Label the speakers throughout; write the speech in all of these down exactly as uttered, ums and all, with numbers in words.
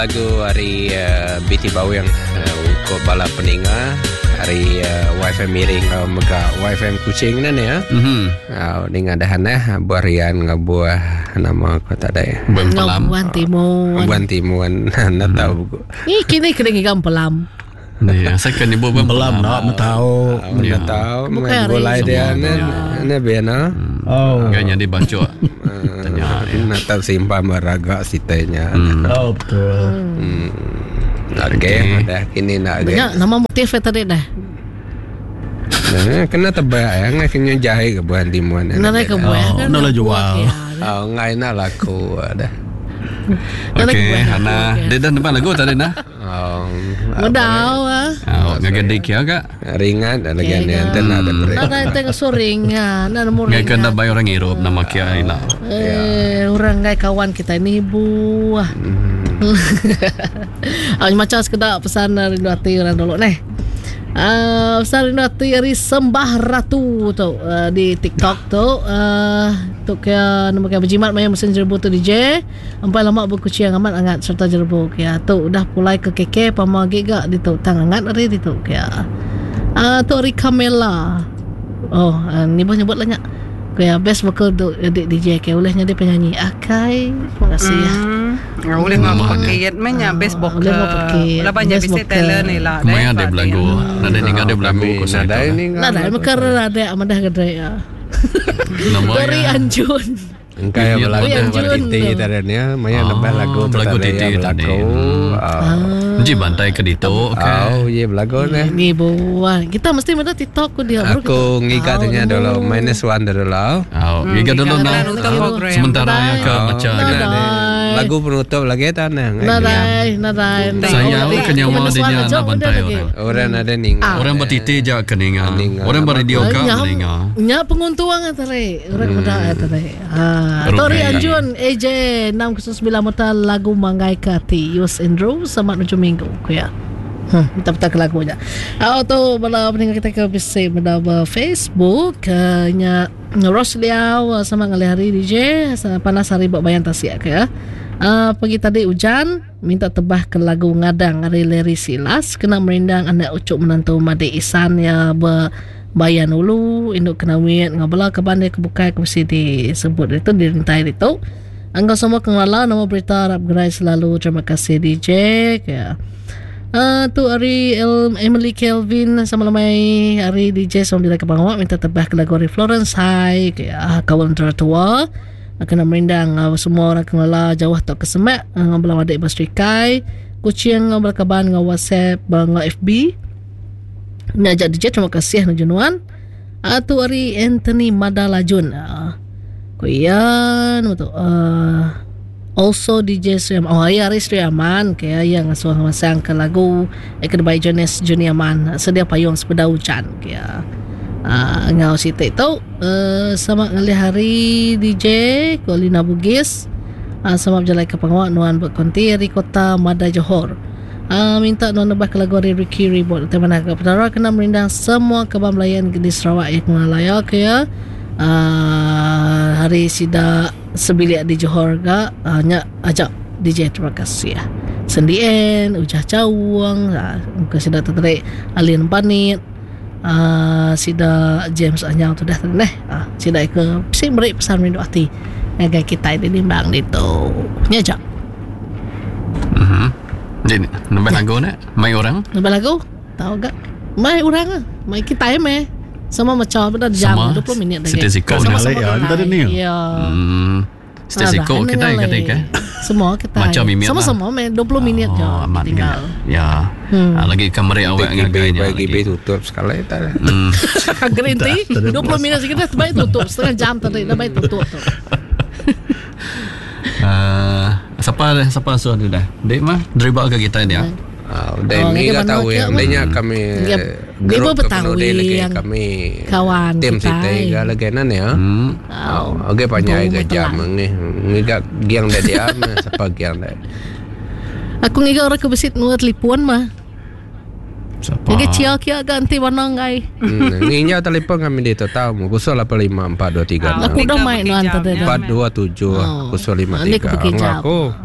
Speaker 1: Lagu hari uh, B T Bawi yang uh, untuk bala peninga hari uh, Y F M miring uh, mega Y F M kucing ni ya. Mhm. Ah dengan dahan eh barian ngabuah nama kota dai.
Speaker 2: Buan pelam. Buan timuan.
Speaker 1: Buan timuan na tahu.
Speaker 2: Ni kini kena ngam pelam.
Speaker 3: Ya, saya kan ibu buan pelam nak tahu.
Speaker 1: Nak tahu mulai dia ni ni bena.
Speaker 3: Oh. Ganya dibaca.
Speaker 1: Tanya Natal simpan beraga sitanya.
Speaker 3: Hmm.
Speaker 4: Oh betul.
Speaker 1: Hmm. Okey, dah kini nak
Speaker 2: ge. Banyak nama motif tadi dah.
Speaker 1: Nah, kena tebak ya, ngai kena jahe ke buan timuan.
Speaker 2: Nak ke buan.
Speaker 3: Nak lah jual.
Speaker 1: Oh, ngai nak laku dah.
Speaker 3: Okey, Hana. Dia dah nampak lagu tadi dah.
Speaker 1: Oh.
Speaker 2: Medau ah.
Speaker 3: Oh, ngagadi kia kak.
Speaker 1: Ringan ada lagi ni enten ada ber.
Speaker 2: Ada tengok soringan, ada murah.
Speaker 3: Ngai kena bayar orang Eropah nama kia ina.
Speaker 2: Eh, orang ngai kawan kita ni buah. Ah, macam sekedar pesan rindu hati orang dulu ni. Ah, pesan rindu hati dari Sembah Ratu tu uh, di TikTok tu. Uh, tu kaya nama kaya berjimat maya mesin jerbu tu D J. Empat lama berkuciang amat angat serta jerbu kaya tu dah pulai ke K K pama giga di tu tang angat hari di tu kaya. Ah, tu Ri Kamela. Oh, uh, ni boleh nyebut lah nyak. Kaya best vocal tu adik D J kaya olehnya dia penyanyi. Akai, terima kasih ya.
Speaker 5: Ah, boleh ngapa pakai menya best vocal. Lah banyak bisa talent ni lah.
Speaker 3: Maya ada belagu. Nada ni ada belagu ko sa.
Speaker 1: Nada ni.
Speaker 2: Nada mekar ada amadah gadai ya. Tori Anjun.
Speaker 1: Engkau yang belagu bertiti tadinya, maya nambah lagu
Speaker 3: lagu titi
Speaker 1: lagu.
Speaker 3: Ji bantai ke dito.
Speaker 1: Oh, ye belagu ni.
Speaker 2: Ni buah. Kita mesti ada TikTok ko dia.
Speaker 1: Aku ngikat tanya dulu minus one dulu.
Speaker 3: Oh, ngikat dulu na. Sementara ya ke macam
Speaker 1: lagu penutup lagi tanah.
Speaker 2: Nadai, nadai.
Speaker 3: Saya kenyawa dia nak bantai orang.
Speaker 1: Orang ada ninga.
Speaker 3: Orang bertiti je keninga. Orang beradio ke keninga.
Speaker 2: Nya penguntuang antare. Orang muda antare. Ah, Tori Anjun A J enam sembilan mata lagu Manggai Kati Yus Andrew sama tujuh minggu kuya. Hmm, kita ke lagunya. Ah, tu bala peninggal kita ke bisa pada Facebook uh, nya Rosliau sama ngalihari D J panas hari buat bayan tasya ke. Uh, pagi tadi hujan minta tebah ke lagu ngadang hari Leri Silas kena merindang anak ucuk menantu Made Isan ya be bayan ulu induk kena wit ngabala ke bandai kebuka ke mesti disebut itu dirintai itu. Angga semua kengala nama berita Arab Gerai selalu terima kasih D J ya. Uh, tu hari El, Emily Kelvin sama lamai hari D J sama dia ke bangwa minta tebah ke lagu hari Florence High ke uh, kawan tua kena merindang uh, semua orang kengala jauh tak kesemak uh, ngabala wadik bastrikai kucing ngabala kaban ngau WhatsApp ngau F B ngajak D J terima kasih na junuan. Uh, tu hari Anthony Madalajun uh, kuyan betul uh, also D J Sri Aman. Oh ya hari Sri Aman kaya yang asuh masang ke lagu Ekadbai Jones Juniaman sedia payung sepeda hujan kaya uh, ngau sitik tu uh, sama ngali hari D J Kolina Bugis uh, sama berjalan ke pengawak nuan berkonti di kota Mada Johor. Uh, minta nuan nebah ke lagu hari Ricky Ribot teman agak petara kena merindang semua kebam layan di Sarawak yang mengalaya kaya uh, hari sida sebilik di Johor ga hanya uh, ajak D J terima kasih ya. Sendien ujah cawang uh, ke sida tertarik alien panit uh, sida James Anyang tu dah neh uh, sida ke sim beri pesan rindu hati ngagai kita ini nimbang itu nyajak.
Speaker 3: Mhm. Jadi nambah lagu nak mai orang?
Speaker 2: Nambah lagu? Tahu gak? Mai orang ah. Mai kita meh. Sama macam pada jam dua puluh minit lagi.
Speaker 3: Stesiko
Speaker 2: sama-sama
Speaker 3: ya
Speaker 2: tadi ni. Ya.
Speaker 3: Hmm. Stesiko kita ketika.
Speaker 2: Semua kita.
Speaker 3: Macam mimit.
Speaker 2: Sama-sama meh dua puluh minit je tinggal.
Speaker 3: Ya. Ah, lagi kamera awak ngagainya.
Speaker 1: Bagi B tutup sekali tak.
Speaker 3: Hmm.
Speaker 2: Green tea dua puluh minit sikit dah baik tutup. Setengah jam tadi dah baik tutup tu.
Speaker 3: Uh, siapa siapa suruh dia dah? Dek mah dribble ke kita dia.
Speaker 1: Ah, dan ni enggak tahu yang lainnya kami
Speaker 2: grup Betawi yang
Speaker 1: kami
Speaker 2: kawan
Speaker 1: tim
Speaker 2: kita.
Speaker 1: Kita laganan ya.
Speaker 2: Hmm.
Speaker 1: Oh, okey banyak ke jam ni. Ngigak giang dah dia siapa giang dah.
Speaker 2: Aku ngigak orang ke besit nuat lipuan mah.
Speaker 3: Siapa?
Speaker 2: Ngigak cia kia ganti warna ngai.
Speaker 1: Nginya telefon kami dia tahu mu kusol lapan lima empat dua tiga.
Speaker 2: Aku dah main nuan tadi.
Speaker 1: empat dua tujuh kusol lima tiga. Aku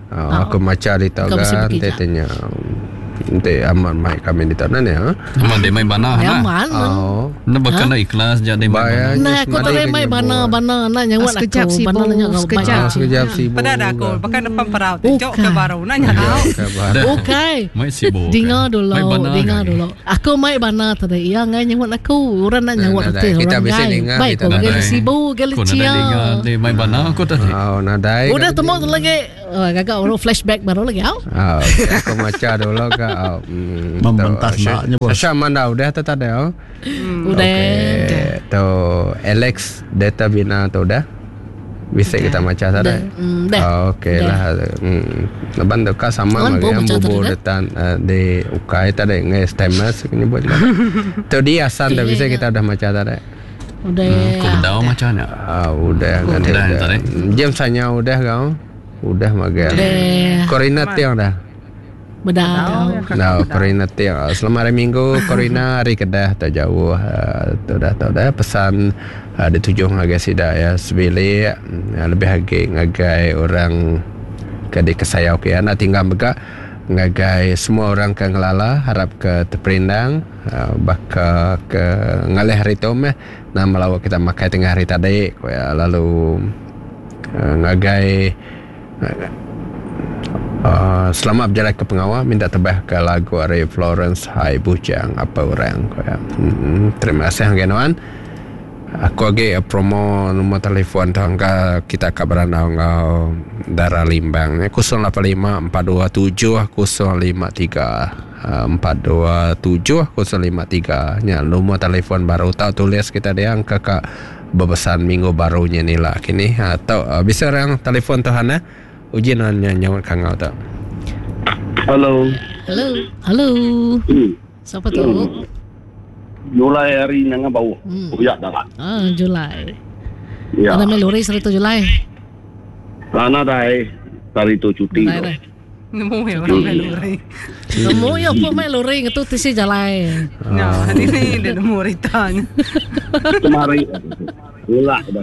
Speaker 1: Oh, aku macam di tahu kan tetenya. Nanti aman mai kami di tahu ya.
Speaker 3: Aman dia mai bana.
Speaker 2: Aman.
Speaker 1: Oh.
Speaker 3: Nak bakal nak ikhlas jadi mai.
Speaker 2: Nah, aku tak mai bana bana nak nyawat aku.
Speaker 5: Sekejap sih,
Speaker 2: sekejap.
Speaker 1: Sekejap sibuk.
Speaker 5: Pada ada aku, bahkan depan perau tu, jauh ke baru, nanya tahu.
Speaker 2: Okay.
Speaker 3: Mai sibuk.
Speaker 2: Dengar dulu, dengar dulu. Aku mai bana tadi, ya ngai nyawat aku. Orang nak nyawat aku.
Speaker 1: Kita bisa dengar.
Speaker 2: Baik, kau gak sibuk, gak
Speaker 3: cia. Kau nak dengar, dia mai bana aku tadi.
Speaker 1: Oh, nadai.
Speaker 2: Udah temu lagi, agak orang flashback baru lagi. Oh,
Speaker 1: aku macam dulu kan.
Speaker 4: Membentas maknya bos.
Speaker 1: Syah mana udah tu tak ada?
Speaker 2: Udah.
Speaker 1: Tu Alex data bina tu dah. Bisa kita macam tak ada? Okey lah. Naban tu kan sama lagi yang bubu detan di ukai tak ada ngai stemmas ni buat. Tu dia asal dah bisa kita dah macam tak ada.
Speaker 2: Udah.
Speaker 3: Kau dah macam ni?
Speaker 1: Ah udah kan. Jam sanya udah kau. Udah magar. Corina tiang dah.
Speaker 2: Bedah.
Speaker 1: Nah, Corina tiang. Selama hari Minggu, Corina hari Kedah tak jauh. Tu dah tahu dah pesan di tujuh ngagai sidak ya sebili lebih lagi ngagai orang kadi kesayau ke nak tinggal bega ngagai semua orang ke ngelala harap ke terperindang baka ke ngalih hari tu meh nah melawa kita makai tengah hari tadi lalu ngagai Uh, selamat berjalan ke pengawal minta tebah ke lagu Ari Florence Hai Bujang apa orang kaya. Hmm, terima kasih hangganuan. Aku lagi uh, promo nombor telefon tangga kita kabaran ngau darah limbang ni kosong lapan lima empat dua tujuh kosong lima tiga empat dua tujuh kosong lima tiga nya nombor telefon baru tahu tulis kita dia angka kak bebesan minggu barunya ni lah kini atau uh, bisa orang telefon Tuhan eh ujian hanya nyawat kangau tak.
Speaker 6: Halo.
Speaker 2: Halo. Halo.
Speaker 6: Hmm.
Speaker 2: Siapa tu?
Speaker 6: Julai hari nanga bau. Hmm. Uyak dah.
Speaker 2: Ah, Julai.
Speaker 6: Ya.
Speaker 2: Ada meluri seritu Julai.
Speaker 6: Lana dai hari tu cuti.
Speaker 5: Nemu ya orang meluri.
Speaker 2: Nemu ya apa meluri itu tisi Julai.
Speaker 5: Nah, hari ni dia nemu ritanya.
Speaker 6: Kemarin. Ulah dah.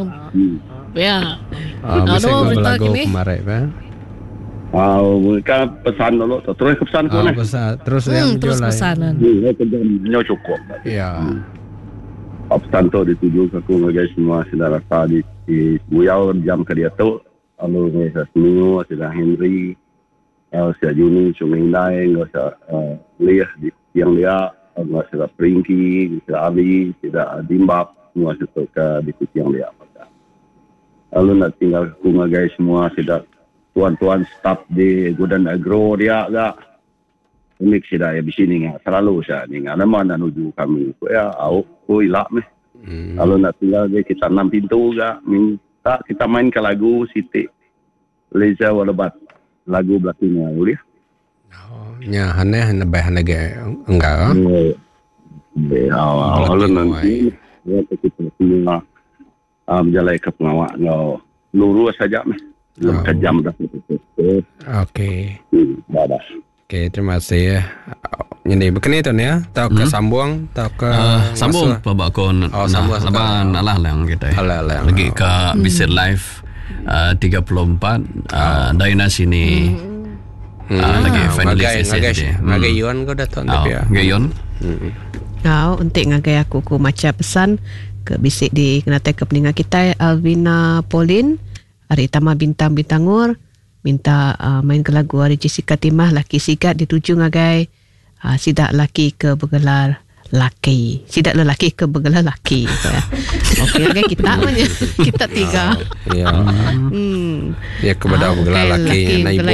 Speaker 2: Ya.
Speaker 1: Ah, bisa kau lagu kemarin, kan?
Speaker 6: Ah, mereka pesan dulu. Terus ke pesan kau
Speaker 1: ni.
Speaker 6: Ah,
Speaker 1: pesan. Terus
Speaker 2: hmm,
Speaker 1: yang
Speaker 2: terus pesanan.
Speaker 6: Hmm, kerjanya cukup.
Speaker 1: Ya.
Speaker 6: Hmm. Pesan tu dituju ke aku ngagai semua saudara di di Buyau jam ke dia tu. Lalu ni saya seminggu, saya Henry, saya Juni, Sungai Indai, saya Leah di yang dia, saya Pringki, saya Ali, saya Dimbab, semua saya ke di yang dia. Lalu nak tinggal aku ngagai semua sidak tuan-tuan staf di Gudan Agro dia agak unik sidak ya di sini ngah selalu saya ni ngah nama nak nuju kami ko ya au ko ilak meh. Hmm. Lalu nak tinggal di kita enam pintu agak minta kita main ke lagu Siti Leza Walabat lagu belakangnya boleh.
Speaker 1: Oh, nya haneh nebah lagi enggak?
Speaker 6: Ya, lalu nanti ya kita semua Um, jalan ke pengawal ngau lurus saja meh belum ke jam dah.
Speaker 1: Okey.
Speaker 6: Hmm, dah dah.
Speaker 1: Okey, terima kasih ya. Ini begini tu ya, tak ke sambung, tak ke
Speaker 3: uh, sambung babak kon.
Speaker 1: Oh, sambung
Speaker 3: laban alah lang kita.
Speaker 1: Alah lang.
Speaker 3: Lagi ke Visit Live uh, tiga puluh empat uh, Daina sini. Hmm. Uh, lagi finalis S S D.
Speaker 1: Ngagai Yuan kau datang tapi ya.
Speaker 3: Ngagai Yuan.
Speaker 5: Kau untuk ngagai aku ku macam pesan ke bisik di kenata ke peningat kita Alvina Pauline Hari Tama Bintang Bintangur minta uh, main ke lagu Hari Jessica Timah Laki Sigat dituju ngagai uh, sidak laki ke bergelar laki sidak lelaki ke bergelar laki ya. Okey ngagai kita punya kita tiga
Speaker 1: ya hmm. ya kepada ah, bergelar okay, laki na ibu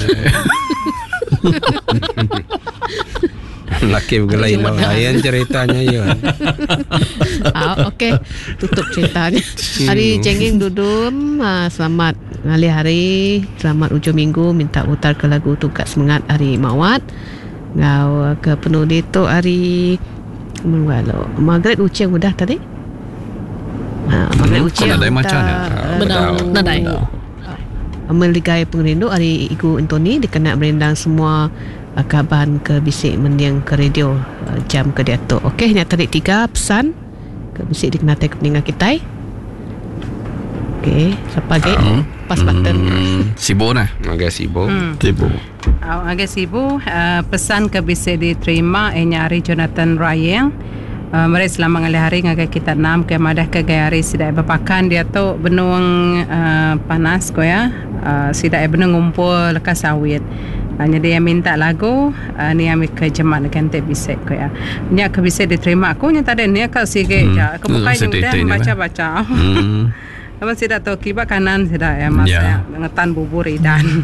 Speaker 1: laki bergelai lain ceritanya ya.
Speaker 5: Ah, okey, tutup ceritanya. Hari Cengeng Dudum, ah, selamat ngali hari, selamat ujung minggu, minta utar ke lagu Tungkat Semangat Hari Mawat. Ngau ke penulis tu hari Mengwalau Margaret Uceng mudah tadi. Ha, Margaret
Speaker 3: hmm,
Speaker 5: Uceng.
Speaker 3: Ada macam ni.
Speaker 2: Benar, nadai.
Speaker 5: Meligai pengerindu hari Igu Antoni dikenal merendang semua kaban ke bisik mendiang ke radio uh, jam ke diatur. Okey, hanya tarik tiga pesan ke bisik dikenal ke peningat kita. Okey, siapa lagi?
Speaker 3: Um,
Speaker 5: Pas button.
Speaker 3: Hmm, sibuk nah.
Speaker 1: Agak sibuk.
Speaker 4: Hmm. Sibuk.
Speaker 7: Oh, agak sibuk. Uh, pesan ke bisa diterima eh nyari Jonathan Ryan. Uh, mereka selama ngalih hari ngagai kita enam ke madah ke gaya hari sidak berpakan dia tu benung uh, panas ko ya. Uh, sidak benung ngumpul lekas sawit. Uh, jadi yang minta lagu uh, ni ambil ke jemaat dengan te bisa ko ya. Nya ke bisa diterima aku nya tadi ni ka sige
Speaker 3: Hmm.
Speaker 7: ja. Kebuka udah baca-baca.
Speaker 3: Hmm.
Speaker 7: Apa sidak tahu kiba kanan sidak ya mas
Speaker 3: Ya.
Speaker 7: ya. Ngetan bubur idan.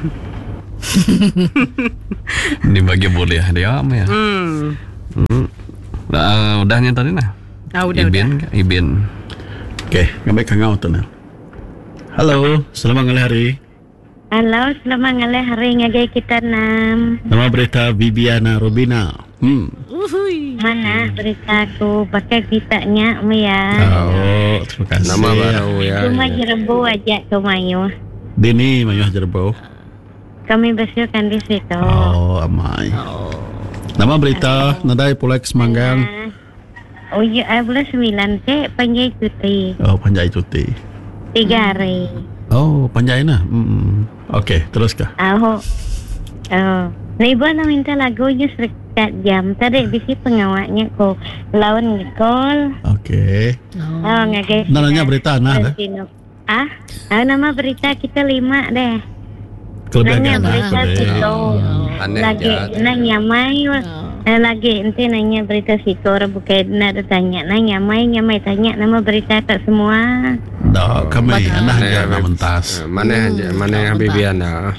Speaker 3: Ini bagi boleh dia apa ya?
Speaker 7: Hmm.
Speaker 3: Hmm. Nah, udahnya tadi nah.
Speaker 7: Ah, udah,
Speaker 3: Ibin,
Speaker 7: udah.
Speaker 3: Ibin.
Speaker 4: Okey, ngambil kangau tu nah. Halo, selamat ngalih hari.
Speaker 8: Halo, selamat ngalih hari ngagai kita enam.
Speaker 4: Nama berita Viviana Robina. Hmm.
Speaker 2: Uhui.
Speaker 8: Mana berita aku pakai kitanya ya.
Speaker 4: Oh, terima kasih.
Speaker 1: Nama baru ya.
Speaker 8: Cuma jerbu aja ke Mayu.
Speaker 4: Dini Mayuh Jerbau.
Speaker 8: Kami bersyukur di situ.
Speaker 4: Oh, amai. Nama berita Nadai Pulex Manggang.
Speaker 8: Oh ya, eh, bulan sembilan ke panjai cuti
Speaker 4: Oh, Panjai cuti.
Speaker 8: tiga hari.
Speaker 4: Oh, Panjai nah. Hmm. Okey, teruskan.
Speaker 8: Oh, oh. Ibu nak minta lagunya sekat jam. Tadi bisi pengawaknya ko lawan ngekol.
Speaker 4: Okey.
Speaker 8: Oh, ngagai.
Speaker 4: Namanya berita nah dah.
Speaker 8: Ah, ah, nama berita kita lima deh.
Speaker 4: Kelebihan
Speaker 8: Nanya berita
Speaker 4: boleh.
Speaker 8: situ.
Speaker 1: Aneh
Speaker 8: Lagi
Speaker 1: aja.
Speaker 8: nanya mai. Eh, lagi ente nanya berita situ orang bukan nak tanya. Nanya mai, nyamai tanya nama berita tak semua.
Speaker 4: Dah, kami anak
Speaker 1: Mana
Speaker 4: aja
Speaker 1: yang-
Speaker 4: nak mentas.
Speaker 1: eh, Mana aja, mana yang Bibiana.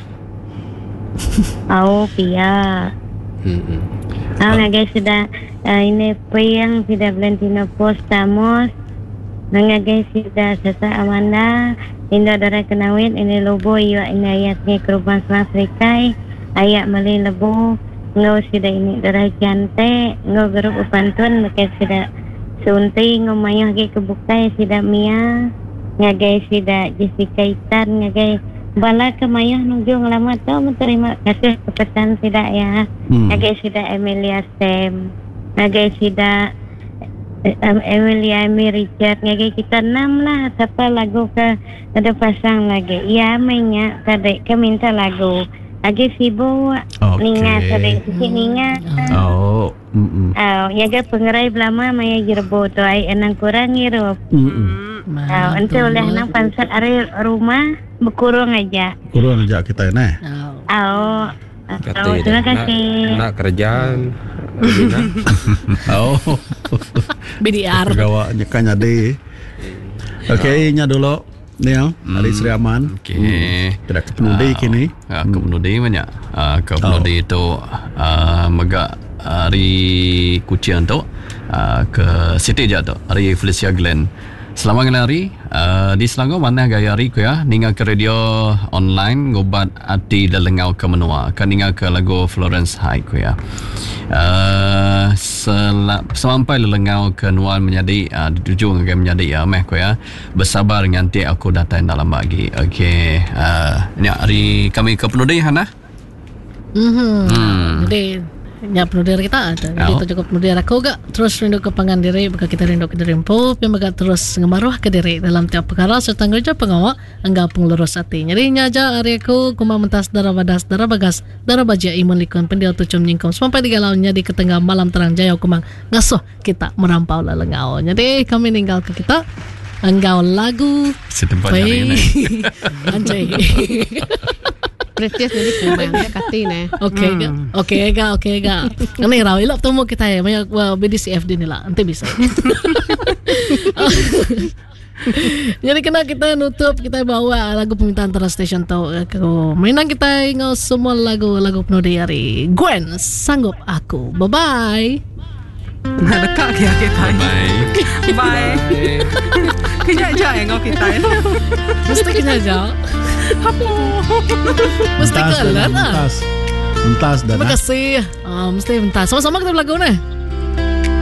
Speaker 8: Oh, pia.
Speaker 1: Hmm.
Speaker 8: Oh, nah guys sudah uh, ini peyang sudah Valentino Postamos. Nah guys sudah Sasa Amanda. Indo Dara Kenawit ini lobo iya ini ayatnya kerubahan Selang Serikai. Ayat Mali Lebu. Ngau sudah ini Dara Jante. Ngau grup Upantun. Maka sudah Sunti. Ngau mayah ke kebukai sudah Mia. Ngagai sudah Jessica Itan. Ngagai bala ke mayah nunggu ngelamat tu. Terima kasih kepesan sudah ya.
Speaker 4: Hmm.
Speaker 8: Ngagai sudah Emilia Sam. Ngagai sudah um, Emilia Amy Richard. Ngagai kita enam lah. Siapa lagu ke ada pasang lagi. Ya mainnya tadi ke minta lagu. Lagi sibuk.
Speaker 4: Okey.
Speaker 8: Ninga tadi sisi ninga.
Speaker 4: Oh, mm
Speaker 8: Oh, nyaga pengerai belama maya jerbo tu ai enang kurang ngirup.
Speaker 4: mm.
Speaker 8: Oh, ente oleh nang pansat are rumah berkurung aja.
Speaker 4: Kurang aja kita ni.
Speaker 8: Oh,
Speaker 1: Kata
Speaker 8: oh
Speaker 1: dia,
Speaker 8: terima
Speaker 1: nak,
Speaker 8: kasih.
Speaker 1: nak kerjaan. Bina.
Speaker 4: Oh,
Speaker 2: B D R.
Speaker 4: pegawainya kan jadi. Okey, nya dulu. Neil, hari Sri Aman.
Speaker 3: Okey.
Speaker 4: Kita ke penudi kini.
Speaker 3: Ah, ke penudi banyak. Ah, ke penudi tu ah, megak hari Kuching tu ah, ke City je tu. Hari Felicia Glen. Selamat hari uh, di Selangor mana gaya hari ku ya ninga ke radio online ngobat ati dalengau ke menua kan ninga ke lagu Florence High ku ya uh, sel- sampai lelengau ke nuan menjadi uh, dituju ngagai menjadi ya meh ku ya bersabar nganti aku datang dalam bagi okey uh, ni hari kami ke penudi Hana
Speaker 2: Mhm.
Speaker 3: Hmm.
Speaker 2: Jadi nya penudira kita ada. Jadi
Speaker 3: Oh.
Speaker 2: itu cukup penudira kau gak terus rindu ke pangan diri, maka kita rindu ke diri empu, yang maka terus ngemaruh ke diri dalam tiap perkara serta ngerja pengawak enggak penglurus hati. Jadi nyaja hari aku kuma mentas darah badas darah bagas darah baja imun likun pendial tucum nyingkom sampai di galaunya di ketengah malam terang jaya kumang ngasuh kita merampau lelengau. Jadi kami ninggal ke kita enggau lagu
Speaker 3: setempat hari ini
Speaker 2: anjay.
Speaker 5: British jadi kumang dia kati ni.
Speaker 2: Okey ga, okey ga, okey ga. Ini raw ilap temu kita ya, may well, B D C F D nila, nanti bisa. Jadi kena kita nutup, kita bawa lagu permintaan antara stesen tau. Mainan kita ingat semua lagu-lagu penuh hari. Gwen, sanggup aku. Bye bye.
Speaker 7: Nah, dekat ya kita.
Speaker 3: bye
Speaker 7: Bye. Kejap-kejap yang kau kita.
Speaker 2: Mesti kena jauh. Mesti
Speaker 4: Mentas
Speaker 2: kelar
Speaker 4: dan
Speaker 2: lah.
Speaker 4: mentas. Mentas dan
Speaker 2: Terima kasih. Ah, mesti mentas. Sama-sama kita lagu ni.